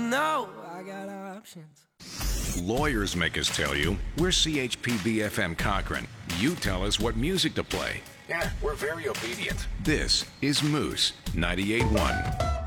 know I got options. Lawyers make us tell you. We're CHPB FM Cochrane. You tell us what music to play. Yeah, we're very obedient. This is Moose 98.1.